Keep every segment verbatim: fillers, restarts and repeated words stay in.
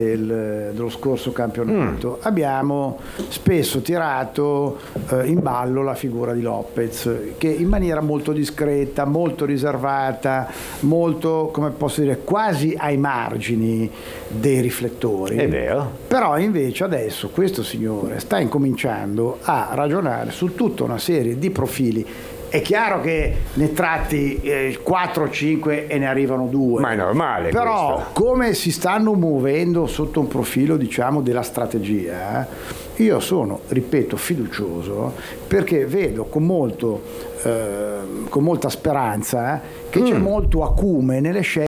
Del, dello scorso campionato mm. abbiamo spesso tirato eh, in ballo la figura di Lopez, che in maniera molto discreta, molto riservata, molto, come posso dire, quasi ai margini dei riflettori. È vero. Però invece adesso questo signore sta incominciando a ragionare su tutta una serie di profili. È chiaro che ne tratti eh, quattro o cinque e ne arrivano due. Ma è normale. Però questo. Come si stanno muovendo sotto un profilo, diciamo, della strategia, eh, io sono, ripeto, fiducioso, perché vedo con, molto, eh, con molta speranza eh, che mm. c'è molto acume nelle scelte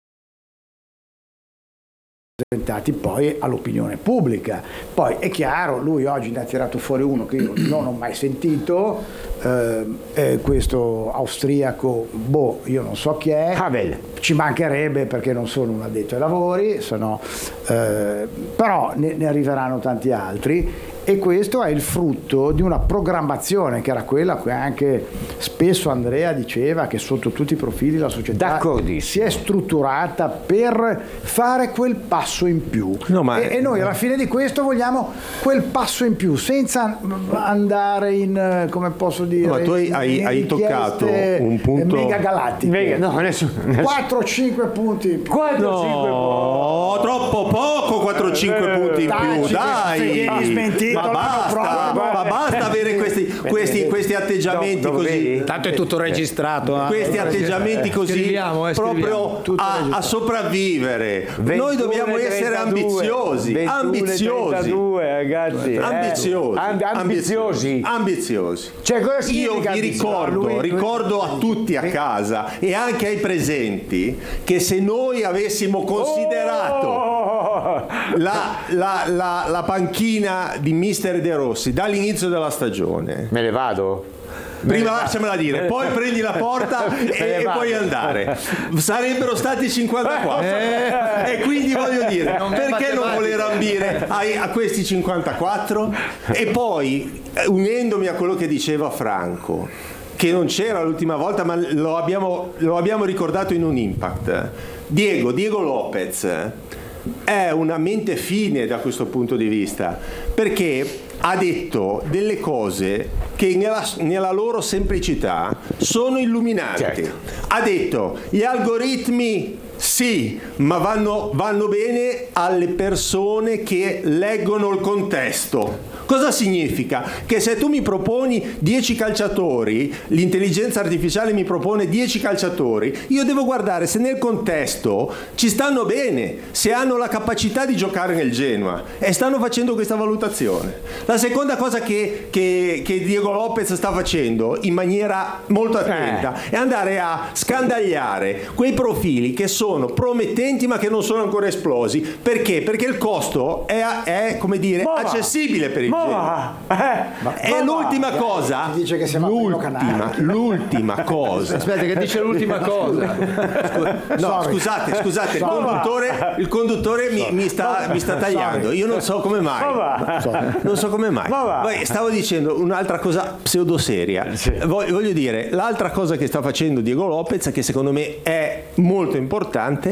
presentati poi all'opinione pubblica. Poi è chiaro, lui oggi ne ha tirato fuori uno che io non ho mai sentito, eh, eh, questo austriaco, boh, io non so chi è, Havel. Ci mancherebbe perché non sono un addetto ai lavori, sennò, eh, però ne, ne arriveranno tanti altri. E questo è il frutto di una programmazione che era quella che anche spesso Andrea diceva, che sotto tutti i profili la società si è strutturata per fare quel passo in più. No, ma e, e noi alla fine di questo vogliamo quel passo in più, senza andare in, come posso dire, no, ma tu hai, hai, hai toccato un punto mega galattico. Mega, no, nessuno, nessuno. quattro cinque punti in più. quattro cinque No, troppo poco quattro cinque punti in più, dai. Ma basta, ma basta avere questi, questi, questi atteggiamenti no, così. Tanto è tutto registrato. Eh. Questi atteggiamenti così scriviamo, eh, proprio a, a sopravvivere. Noi dobbiamo essere ambiziosi, ambiziosi, trentadue, ragazzi. Ambiziosi, eh. ambiziosi. ambiziosi. Cioè, cosa Io vi ricordo, lui, ricordo a tutti a casa e anche ai presenti che se noi avessimo considerato oh! la, la, la, la panchina di Mister De Rossi dall'inizio della stagione, me ne vado. Prima lasciamela dire, poi prendi la porta e, e puoi andare. Sarebbero stati cinquantaquattro. Eh. E quindi voglio dire, non perché non voler ambire a, a questi cinquantaquattro? E poi, unendomi a quello che diceva Franco, che non c'era l'ultima volta, ma lo abbiamo, lo abbiamo ricordato in un Impact. Diego, Diego Lopez è una mente fine da questo punto di vista, perché ha detto delle cose che nella, nella loro semplicità sono illuminanti. Certo. Ha detto gli algoritmi sì, ma vanno, vanno bene alle persone che leggono il contesto. Cosa significa? Che se tu mi proponi dieci calciatori, l'intelligenza artificiale mi propone dieci calciatori, io devo guardare se nel contesto ci stanno bene, se hanno la capacità di giocare nel Genoa, e stanno facendo questa valutazione. La seconda cosa che, che, che Diego Lopez sta facendo in maniera molto attenta eh. è andare a scandagliare quei profili che sono promettenti ma che non sono ancora esplosi. Perché? Perché il costo è, è come dire, ma accessibile per il Ma, eh, e l'ultima va, cosa, dice che siamo l'ultima, l'ultima cosa. Aspetta, che dice l'ultima cosa. No, scusate, scusate, il conduttore, il conduttore mi, mi sta, mi sta tagliando. Io non so come mai. Non so come mai. Poi stavo dicendo un'altra cosa pseudoseria. Voglio dire, l'altra cosa che sta facendo Diego Lopez, che secondo me è molto importante,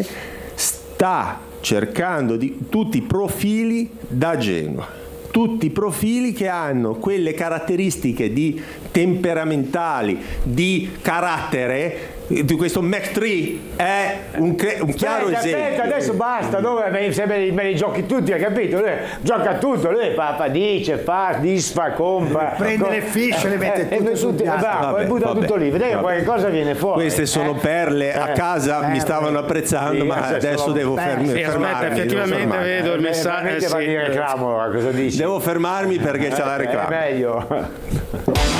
sta cercando di tutti i profili da Genoa. Tutti i profili che hanno quelle caratteristiche di temperamentali, di carattere. Di questo Mac tre è un, un chiaro aspetta, esempio. Aspetta, adesso basta, dove me, se me, li, me li giochi tutti, hai capito? Lui gioca tutto, lui papà dice, fa, disfa, compra, prende co- le fiche, le mette eh, tutte eh, sul tutti, piatto. va, poi butta tutto lì, vedete che qualche cosa viene fuori. Queste sono eh? perle a casa, eh, mi stavano apprezzando, sì, ma adesso sono devo fermi, sì, fermarmi. aspetta, devo effettivamente fermarmi. vedo il Eh, messaggio. veramente Eh, va sì. di reclamo, cosa dici? Devo fermarmi perché c'è la È reclama. meglio.